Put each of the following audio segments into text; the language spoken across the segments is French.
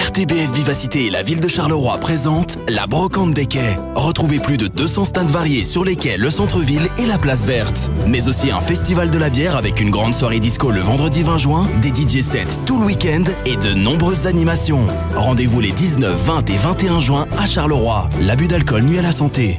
RTBF Vivacité et la ville de Charleroi présentent la Brocante des quais. Retrouvez plus de 200 stands variés sur les quais, le centre-ville et la place verte. Mais aussi un festival de la bière avec une grande soirée disco le vendredi 20 juin, des DJ sets tout le week-end et de nombreuses animations. Rendez-vous les 19, 20 et 21 juin à Charleroi. L'abus d'alcool nuit à la santé.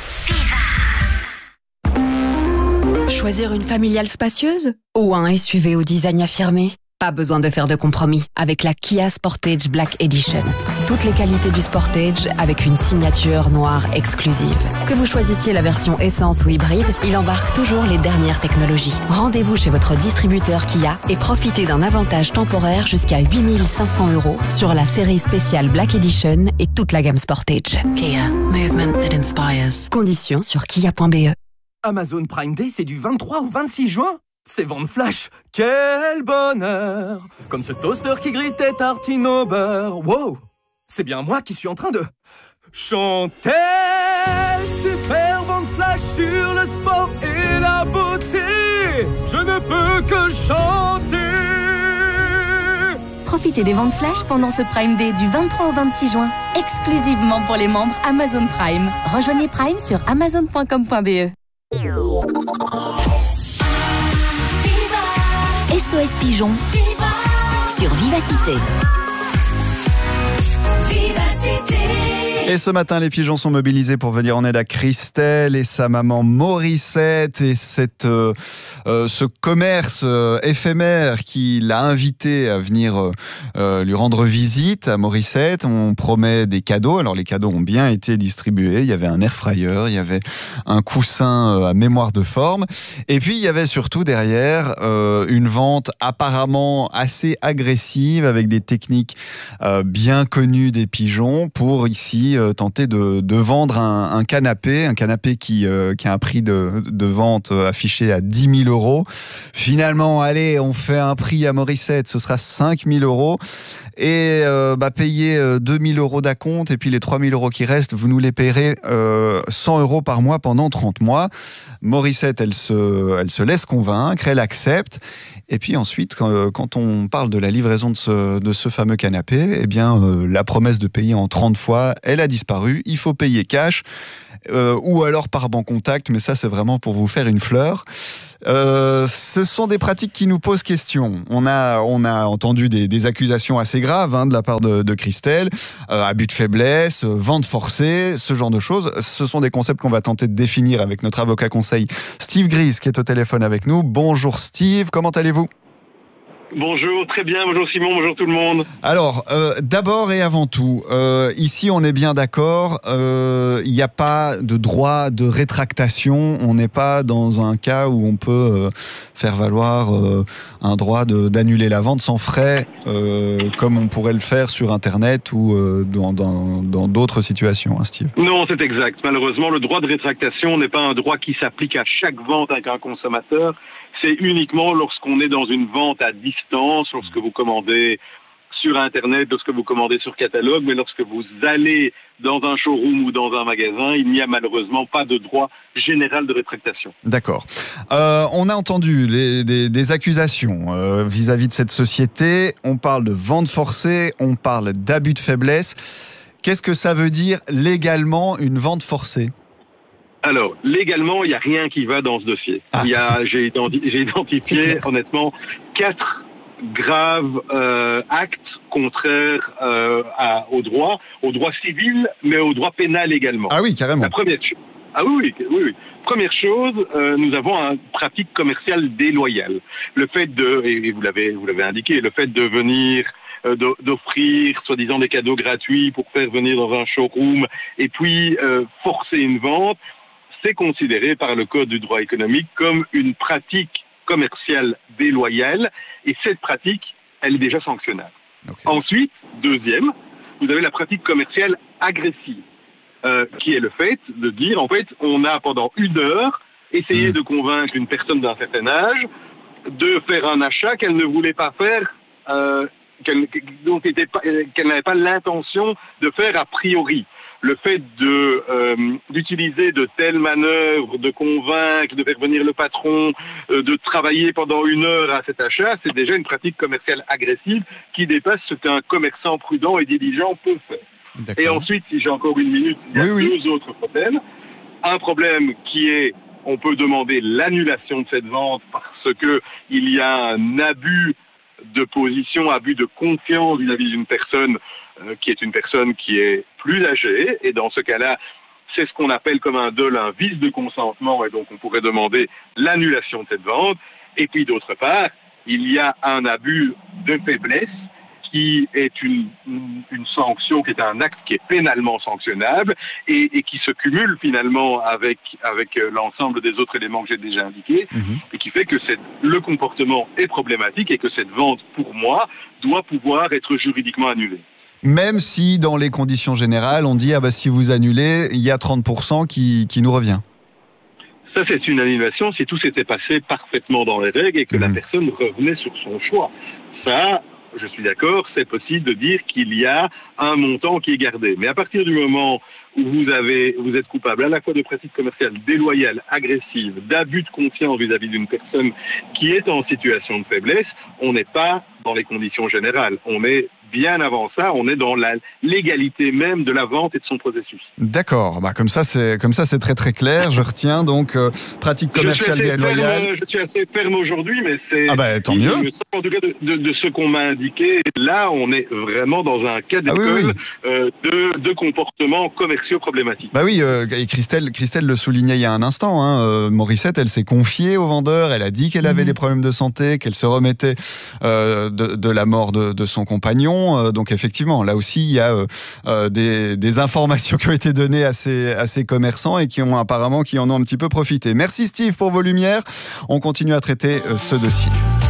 Choisir une familiale spacieuse ou un SUV au design affirmé? Pas besoin de faire de compromis avec la Kia Sportage Black Edition. Toutes les qualités du Sportage avec une signature noire exclusive. Que vous choisissiez la version essence ou hybride, il embarque toujours les dernières technologies. Rendez-vous chez votre distributeur Kia et profitez d'un avantage temporaire jusqu'à 8 500 € sur la série spéciale Black Edition et toute la gamme Sportage. Kia, movement that inspires. Conditions sur kia.be. Amazon Prime Day, c'est du 23 au 26 juin. C'est vente flash, quel bonheur! Comme ce toaster qui grille tes tartines au beurre. Wow! C'est bien moi qui suis en train de chanter. Super vente flash sur le sport et la beauté. Je ne peux que chanter. Profitez des ventes flash pendant ce Prime Day du 23 au 26 juin, exclusivement pour les membres Amazon Prime. Rejoignez Prime sur amazon.com.be. SOS Pigeon sur Vivacité. Et ce matin, les pigeons sont mobilisés pour venir en aide à Christelle et sa maman Morissette et ce commerce éphémère qui l'a invité à venir lui rendre visite à Morissette. On promet des cadeaux. Alors les cadeaux ont bien été distribués. Il y avait un air fryer, il y avait un coussin à mémoire de forme. Et puis il y avait surtout derrière une vente apparemment assez agressive avec des techniques bien connues des pigeons pour ici tenter de vendre un canapé qui a un prix de vente affiché à 10 000 €. Finalement, allez, on fait un prix à Morissette, ce sera 5 000 € et payer 2 000 € d'acompte et puis les 3 000 € qui restent, vous nous les payerez 100 € par mois pendant 30 mois. Morissette, elle se laisse convaincre, elle accepte. Et puis ensuite, quand on parle de la livraison de ce fameux canapé, eh bien, la promesse de payer en 30 fois, elle a disparu. Il faut payer cash ou alors par banque contact, mais ça, c'est vraiment pour vous faire une fleur. Ce sont des pratiques qui nous posent question. On a entendu des accusations assez graves de la part de Christelle, abus de faiblesse, vente forcée, ce genre de choses. Ce sont des concepts qu'on va tenter de définir avec notre avocat conseil Steve Gries qui est au téléphone avec nous. Bonjour Steve, comment allez-vous ? Bonjour, très bien, bonjour Simon, bonjour tout le monde. Alors, d'abord et avant tout, ici on est bien d'accord, il n'y a pas de droit de rétractation, on n'est pas dans un cas où on peut faire valoir un droit d'annuler la vente sans frais, comme on pourrait le faire sur Internet ou dans d'autres situations, hein, Steve. Non, c'est exact. Malheureusement, le droit de rétractation n'est pas un droit qui s'applique à chaque vente avec un consommateur. C'est uniquement lorsqu'on est dans une vente à distance, lorsque vous commandez sur Internet, lorsque vous commandez sur catalogue, mais lorsque vous allez dans un showroom ou dans un magasin, il n'y a malheureusement pas de droit général de rétractation. D'accord. On a entendu des accusations vis-à-vis de cette société. On parle de vente forcée, on parle d'abus de faiblesse. Qu'est-ce que ça veut dire légalement une vente forcée ? Alors, légalement, il n'y a rien qui va dans ce dossier. J'ai identifié, honnêtement, 4 graves actes contraires au droit civil, mais au droit pénal également. Ah oui, carrément. La première chose. Ah oui. Première chose, nous avons une pratique commerciale déloyale. Le fait et vous l'avez indiqué, le fait de venir d'offrir soi-disant des cadeaux gratuits pour faire venir dans un showroom et puis forcer une vente, c'est considéré par le Code du droit économique comme une pratique commerciale déloyale et cette pratique, elle est déjà sanctionnable. Okay. Ensuite, deuxième, vous avez la pratique commerciale agressive qui est le fait de dire, en fait, on a pendant 1 heure essayé de convaincre une personne d'un certain âge de faire un achat qu'elle ne voulait pas faire, qu'elle n'avait pas l'intention de faire a priori. le fait d'utiliser de telles manœuvres, de convaincre, de faire venir le patron, de travailler pendant 1 heure à cet achat, c'est déjà une pratique commerciale agressive qui dépasse ce qu'un commerçant prudent et diligent peut faire. D'accord. Et ensuite, si j'ai encore 1 minute, il y a deux autres problèmes. Un problème qui est, on peut demander l'annulation de cette vente parce que il y a un abus de position, abus de confiance vis-à-vis d'une personne qui est une personne qui est plus âgée. Et dans ce cas-là, c'est ce qu'on appelle comme un dol, un vice de consentement. Et donc, on pourrait demander l'annulation de cette vente. Et puis, d'autre part, il y a un abus de faiblesse qui est une sanction, qui est un acte qui est pénalement sanctionnable et qui se cumule finalement avec l'ensemble des autres éléments que j'ai déjà indiqués et qui fait que le comportement est problématique et que cette vente, pour moi, doit pouvoir être juridiquement annulée. Même si, dans les conditions générales, on dit si vous annulez, il y a 30% qui nous revient. Ça, c'est une annulation si tout s'était passé parfaitement dans les règles et que la personne revenait sur son choix. Ça, je suis d'accord, c'est possible de dire qu'il y a un montant qui est gardé. Mais à partir du moment où vous êtes coupable à la fois de pratiques commerciales déloyales, agressives, d'abus de confiance vis-à-vis d'une personne qui est en situation de faiblesse, on n'est pas dans les conditions générales. On est bien avant ça, on est dans la légalité même de la vente et de son processus. D'accord, comme ça c'est très très clair. Je retiens donc pratique commerciale déloyale. Je suis assez ferme aujourd'hui, mais c'est tant mieux. En tout cas de ce qu'on m'a indiqué, là on est vraiment dans un cas d'école de comportements commerciaux problématiques. Et Christelle le soulignait il y a un instant. Morissette, elle s'est confiée au vendeur, elle a dit qu'elle avait des problèmes de santé, qu'elle se remettait de la mort de son compagnon. Donc effectivement, là aussi, il y a des informations qui ont été données à ces commerçants et qui en ont un petit peu profité. Merci Steve pour vos lumières. On continue à traiter ce dossier.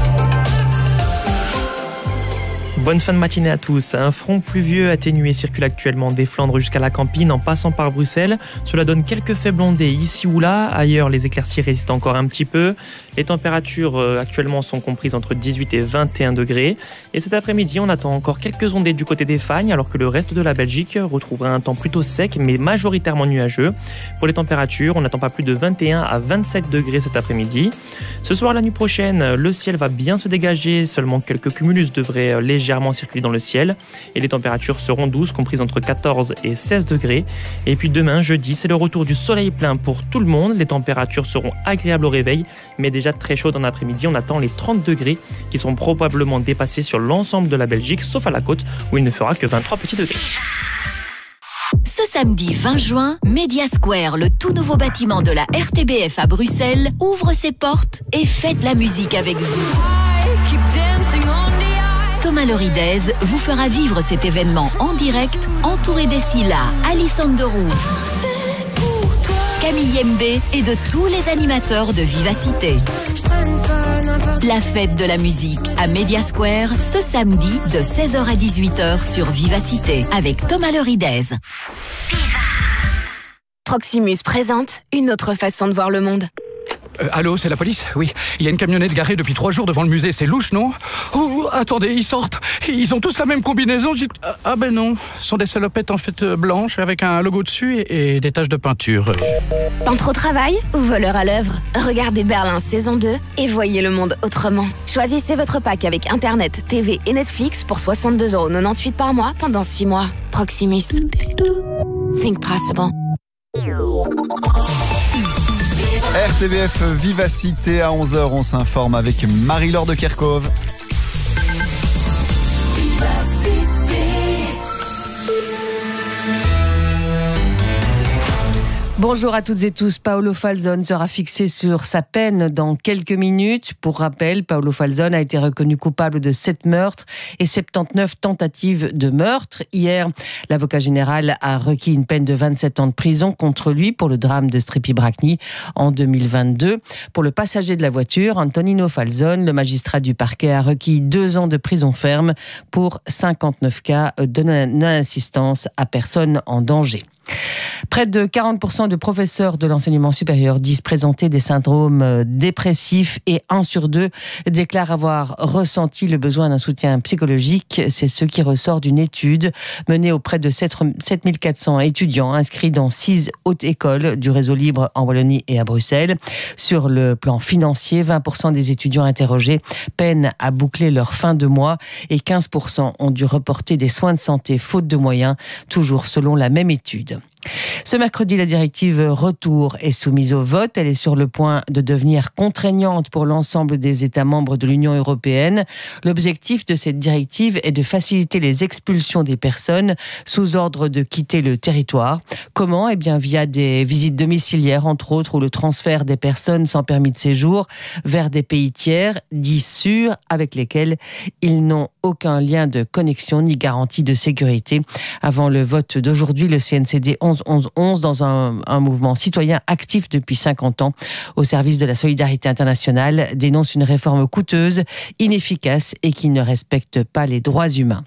Bonne fin de matinée à tous. Un front pluvieux atténué circule actuellement des Flandres jusqu'à la Campine en passant par Bruxelles. Cela donne quelques faibles ondées ici ou là. Ailleurs, les éclaircies résistent encore un petit peu. Les températures actuellement sont comprises entre 18 et 21 degrés. Et cet après-midi, on attend encore quelques ondées du côté des Fagnes, alors que le reste de la Belgique retrouvera un temps plutôt sec, mais majoritairement nuageux. Pour les températures, on n'attend pas plus de 21 à 27 degrés cet après-midi. Ce soir, la nuit prochaine, le ciel va bien se dégager. Seulement quelques cumulus devraient légèrement circuler dans le ciel. Et les températures seront douces, comprises entre 14 et 16 degrés. Et puis demain, jeudi, c'est le retour du soleil plein pour tout le monde. Les températures seront agréables au réveil, mais déjà très chaudes en après-midi. On attend les 30 degrés qui seront probablement dépassés sur l'ensemble de la Belgique, sauf à la côte où il ne fera que 23 petits degrés. Ce samedi 20 juin, Media Square, le tout nouveau bâtiment de la RTBF à Bruxelles, ouvre ses portes et fête la musique avec vous. Thomas Loridez vous fera vivre cet événement en direct, entouré des Scylla, Alison Derouve, Camille Yembe et de tous les animateurs de Vivacité. La fête de la musique à Media Square, ce samedi de 16h à 18h sur Vivacité avec Thomas Loridez. Proximus présente une autre façon de voir le monde. Allô, c'est la police ? Oui, il y a une camionnette garée depuis 3 jours devant le musée, c'est louche, non ? Oh, attendez, ils sortent. Ils ont tous la même combinaison. Ah ben non, ce sont des salopettes en fait blanches avec un logo dessus et des taches de peinture. Peintre au travail ou voleur à l'œuvre ? Regardez Berlin saison 2 et voyez le monde autrement. Choisissez votre pack avec Internet, TV et Netflix pour 62,98€ par mois pendant 6 mois. Proximus. Think possible. RTBF Vivacité à 11h, on s'informe avec Marie-Laure de Kerkhove. Bonjour à toutes et tous. Paolo Falzon sera fixé sur sa peine dans quelques minutes. Pour rappel, Paolo Falzon a été reconnu coupable de 7 meurtres et 79 tentatives de meurtre. Hier, l'avocat général a requis une peine de 27 ans de prison contre lui pour le drame de Stripy Brackney en 2022. Pour le passager de la voiture, Antonino Falzon, le magistrat du parquet a requis 2 ans de prison ferme pour 59 cas de non-assistance à personne en danger. Près de 40% de professeurs de l'enseignement supérieur disent présenter des syndromes dépressifs et 1 sur 2 déclare avoir ressenti le besoin d'un soutien psychologique. C'est ce qui ressort d'une étude menée auprès de 7400 étudiants inscrits dans 6 hautes écoles du réseau libre en Wallonie et à Bruxelles. Sur le plan financier, 20% des étudiants interrogés peinent à boucler leur fin de mois et 15% ont dû reporter des soins de santé faute de moyens, toujours selon la même étude. Ce mercredi, la directive Retour est soumise au vote. Elle est sur le point de devenir contraignante pour l'ensemble des États membres de l'Union européenne. L'objectif de cette directive est de faciliter les expulsions des personnes sous ordre de quitter le territoire. Comment ? Eh bien, via des visites domiciliaires, entre autres, ou le transfert des personnes sans permis de séjour vers des pays tiers, dits sûrs, avec lesquels ils n'ont aucun lien de connexion ni garantie de sécurité. Avant le vote d'aujourd'hui, le CNCD 11-11-11, dans un mouvement citoyen actif depuis 50 ans au service de la solidarité internationale, dénonce une réforme coûteuse, inefficace et qui ne respecte pas les droits humains.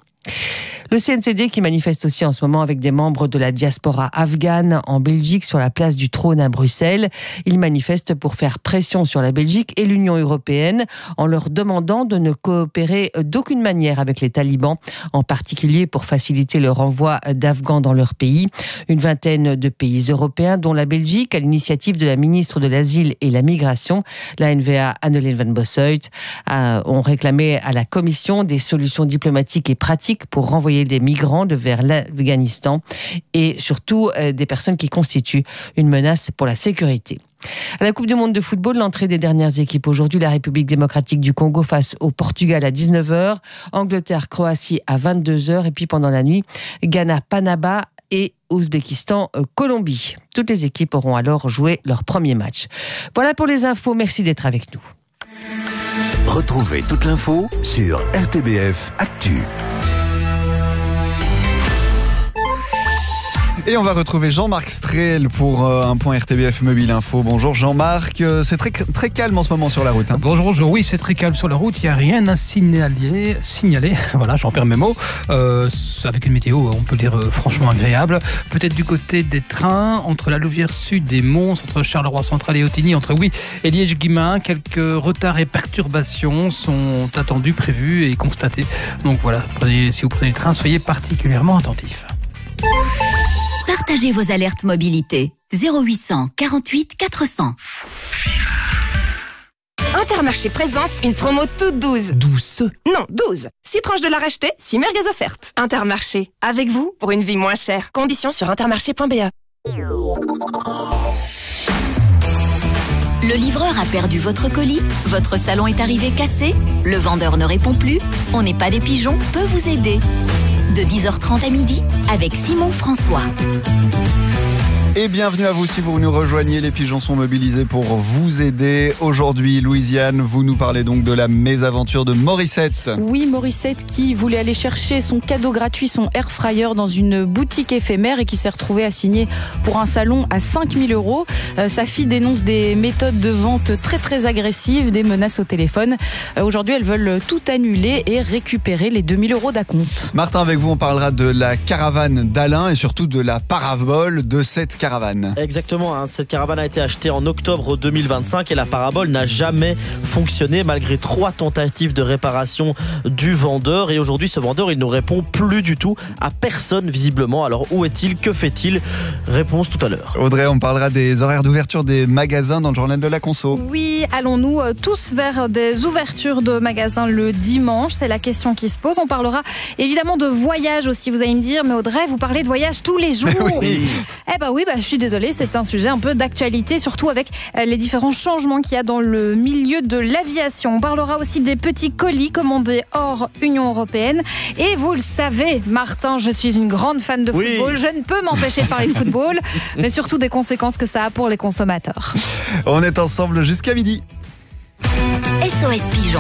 Le CNCD qui manifeste aussi en ce moment avec des membres de la diaspora afghane en Belgique sur la place du Trône à Bruxelles. Ils manifestent pour faire pression sur la Belgique et l'Union européenne en leur demandant de ne coopérer d'aucune manière avec les talibans, en particulier pour faciliter le renvoi d'Afghans dans leur pays. Une vingtaine de pays européens, dont la Belgique, à l'initiative de la ministre de l'Asile et la Migration, la NVA Annelien van Bossuyt, ont réclamé à la Commission des solutions diplomatiques et pratiques pour renvoyer des migrants vers l'Afghanistan et surtout des personnes qui constituent une menace pour la sécurité. À la Coupe du Monde de football, l'entrée des dernières équipes. Aujourd'hui, la République démocratique du Congo face au Portugal à 19h, Angleterre-Croatie à 22h et puis pendant la nuit, Ghana-Panama et Ouzbékistan-Colombie. Toutes les équipes auront alors joué leur premier match. Voilà pour les infos, merci d'être avec nous. Retrouvez toute l'info sur RTBF Actu. Et on va retrouver Jean-Marc Strel pour un point RTBF Mobile Info. Bonjour Jean-Marc, c'est très calme en ce moment sur la route. Bonjour, oui, c'est très calme sur la route, il n'y a rien à signaler, voilà, j'en perds mes mots. Avec une météo, on peut dire franchement agréable. Peut-être du côté des trains, entre la Louvière Sud et Mons, entre Charleroi Central et Ottigny, entre et Liège-Guillemins, quelques retards et perturbations sont attendus, prévus et constatés. Donc voilà, si vous prenez le train, soyez particulièrement attentifs. Partagez vos alertes mobilité. 0800 48 400. Intermarché présente une promo toute 12. 12. Non, 12. 6 tranches de la racheter, 6 merguez offertes. Intermarché, avec vous pour une vie moins chère. Conditions sur intermarché.be. Le livreur a perdu votre colis, votre salon est arrivé cassé, le vendeur ne répond plus, On n'est pas des pigeons peut vous aider. De 10h30 à midi avec Simon François. Et bienvenue à vous si vous nous rejoignez, les pigeons sont mobilisés pour vous aider. Aujourd'hui, Louisiane, vous nous parlez donc de la mésaventure de Morissette. Oui, Morissette qui voulait aller chercher son cadeau gratuit, son air fryer dans une boutique éphémère et qui s'est retrouvée assignée pour un salon à 5 000 €. Sa fille dénonce des méthodes de vente très très agressives, des menaces au téléphone. Aujourd'hui, elles veulent tout annuler et récupérer les 2 000 € d'acompte. Martin, avec vous, on parlera de la caravane d'Alain et surtout de la parabole de cette caravane. Exactement, cette caravane a été achetée en octobre 2025 et la parabole n'a jamais fonctionné malgré 3 tentatives de réparation du vendeur. Et aujourd'hui, ce vendeur, il ne répond plus du tout à personne visiblement. Alors où est-il ? Que fait-il ? Réponse tout à l'heure. Audrey, on parlera des horaires d'ouverture des magasins dans le journal de la conso. Oui, allons-nous tous vers des ouvertures de magasins le dimanche ? C'est la question qui se pose. On parlera évidemment de voyage aussi. Vous allez me dire, mais Audrey, vous parlez de voyage tous les jours. Oui. Eh ben oui, je suis désolée, c'est un sujet un peu d'actualité, surtout avec les différents changements qu'il y a dans le milieu de l'aviation. On parlera aussi des petits colis commandés hors Union européenne. Et vous le savez, Martin, je suis une grande fan de football. Je ne peux m'empêcher de parler de football, mais surtout des conséquences que ça a pour les consommateurs. On est ensemble jusqu'à midi. SOS Pigeon.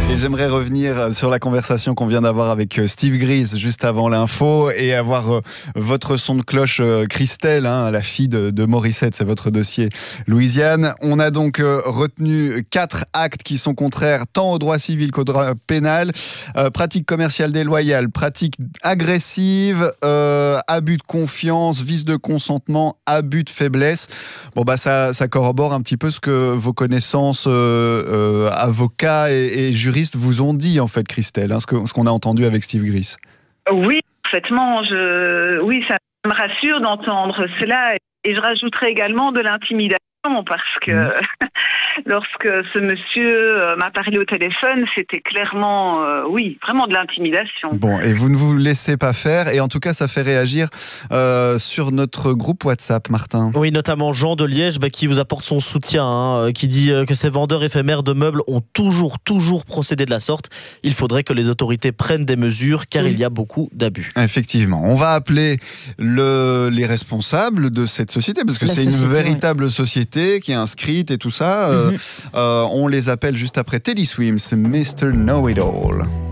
Et j'aimerais revenir sur la conversation qu'on vient d'avoir avec Steve Gries juste avant l'info et avoir votre son de cloche, Christelle, la fille de Morissette, c'est votre dossier, Louisiane. On a donc retenu 4 actes qui sont contraires tant au droit civil qu'au droit pénal. Pratique commerciale déloyale, pratique agressive, abus de confiance, vice de consentement, abus de faiblesse. Bon bah ça corrobore un petit peu ce que vos connaissances avocats et juristes vous ont dit en fait, Christelle, ce qu'on a entendu avec Steve Gries. Oui, parfaitement. Oui, ça me rassure d'entendre cela. Et je rajouterai également de l'intimidation parce que lorsque ce monsieur m'a parlé au téléphone, c'était clairement, vraiment de l'intimidation. Bon, et vous ne vous laissez pas faire, et en tout cas, ça fait réagir sur notre groupe WhatsApp, Martin. Oui, notamment Jean de Liège, qui vous apporte son soutien, qui dit que ces vendeurs éphémères de meubles ont toujours procédé de la sorte. Il faudrait que les autorités prennent des mesures, car il y a beaucoup d'abus. Effectivement. On va appeler les responsables de cette société, parce que c'est une véritable société qui est inscrite et tout ça. On les appelle juste après Teddy Swims, Mr. Know-It-All.